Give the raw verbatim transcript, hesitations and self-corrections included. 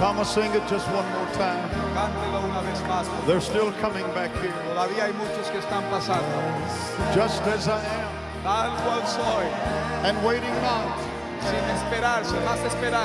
Come on, sing it just one more time. Cántelo una vez más. They're still coming back here. Todavía hay muchos que están pasando. Just as I am, Tal cual soy, and waiting not. sin esperar, sin más esperar.